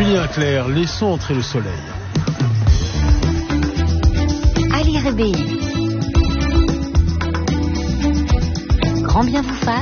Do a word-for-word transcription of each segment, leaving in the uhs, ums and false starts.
Julien Clerc, laissons entrer le soleil. À l'I R B I. Grand bien vous fasse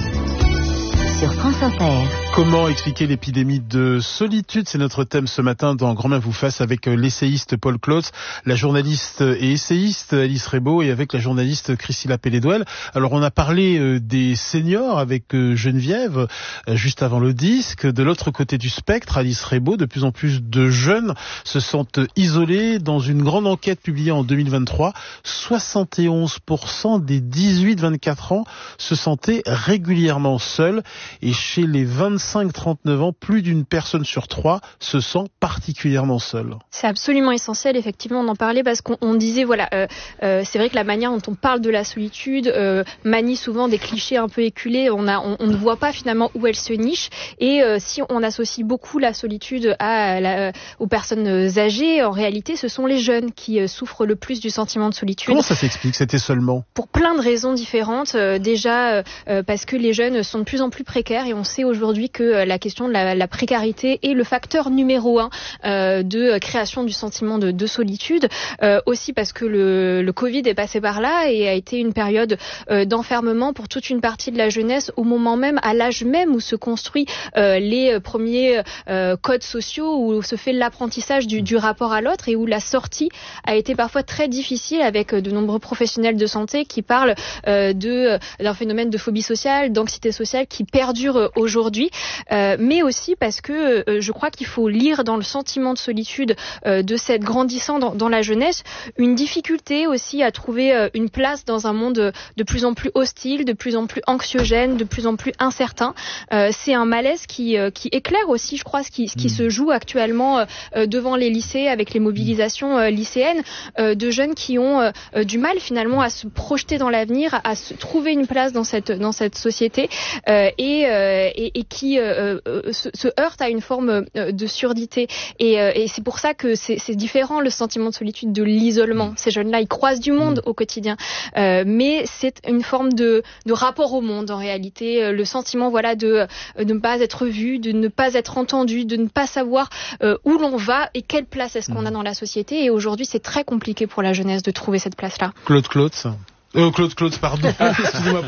sur France Inter. Comment expliquer l'épidémie de solitude? C'est notre thème ce matin dans Grand bien vous fasse avec l'essayiste Paul Klotz, la journaliste et essayiste Alice Rebaud et avec la journaliste Christilla Pelledouel. Alors on a parlé des seniors avec Geneviève juste avant le disque. De l'autre côté du spectre, Alice Rebaud, de plus en plus de jeunes se sentent isolés. Dans une grande enquête publiée en deux mille vingt-trois, soixante et onze pour cent des dix-huit vingt-quatre ans se sentaient régulièrement seuls. Et chez les vingt-cinq trente-neuf ans, plus d'une personne sur trois se sent particulièrement seule. C'est absolument essentiel, effectivement, d'en parler parce qu'on on disait, voilà, euh, euh, c'est vrai que la manière dont on parle de la solitude euh, manie souvent des clichés un peu éculés. On, a, on, on ne voit pas finalement où elle se niche. Et euh, si on associe beaucoup la solitude à la, aux personnes âgées, en réalité, ce sont les jeunes qui euh, souffrent le plus du sentiment de solitude. Comment ça s'explique? C'était seulement pour plein de raisons différentes. Euh, déjà, euh, parce que les jeunes sont de plus en plus précaires et on sait aujourd'hui que la question de la, la précarité est le facteur numéro un euh, de création du sentiment de, de solitude. Euh, aussi parce que le, le Covid est passé par là et a été une période euh, d'enfermement pour toute une partie de la jeunesse au moment même, à l'âge même où se construit euh, les premiers euh, codes sociaux, où se fait l'apprentissage du, du rapport à l'autre et où la sortie a été parfois très difficile avec de nombreux professionnels de santé qui parlent euh, de, d'un phénomène de phobie sociale, d'anxiété sociale qui perdure aujourd'hui. Euh, mais aussi parce que euh, je crois qu'il faut lire dans le sentiment de solitude euh, de cette grandissant dans, dans la jeunesse une difficulté aussi à trouver euh, une place dans un monde de plus en plus hostile, de plus en plus anxiogène, de plus en plus incertain. Euh, c'est un malaise qui, euh, qui éclaire aussi, je crois, ce qui, ce qui mmh. se joue actuellement euh, devant les lycées avec les mobilisations euh, lycéennes euh, de jeunes qui ont euh, du mal finalement à se projeter dans l'avenir, à, à se trouver une place dans cette, dans cette société euh, et, euh, et, et qui euh, euh, se, se heurte à une forme euh, de surdité. Et, euh, et c'est pour ça que c'est, c'est différent le sentiment de solitude de l'isolement. Ces jeunes-là, ils croisent du monde au quotidien, euh, mais c'est une forme de, de rapport au monde en réalité. Euh, le sentiment, voilà, de, euh, de ne pas être vu, de ne pas être entendu, de ne pas savoir euh, où l'on va et quelle place est-ce qu'on a dans la société. Et aujourd'hui, c'est très compliqué pour la jeunesse de trouver cette place-là. Claude Klotz. Euh, Claude Klotz, pardon. Excusez-moi.